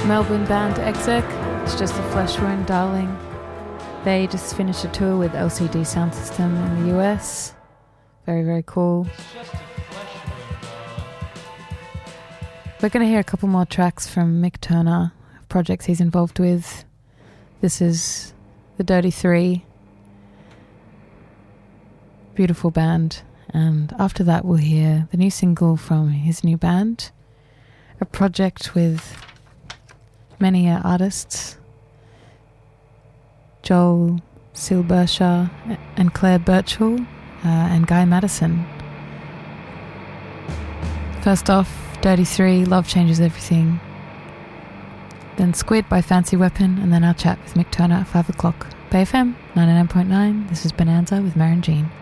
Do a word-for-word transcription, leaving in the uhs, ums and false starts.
Melbourne band Exec. It's just a flesh wound, darling. They just finished a tour with L C D Sound System in the U S. Very, very cool. We're going to hear a couple more tracks from Mick Turner, projects he's involved with. This is The Dirty Three. Beautiful band. And after that we'll hear the new single from his new band, a project with many uh, artists, Joel Silbersha and Claire Birchall uh, and Guy Madison. First off, Dirty Three, Love Changes Everything. Then Squid by Fancy Weapon, and then our chat with Mick Turner at five o'clock. Bay F M ninety-nine point nine. This is Bonanza with Mary and Jean.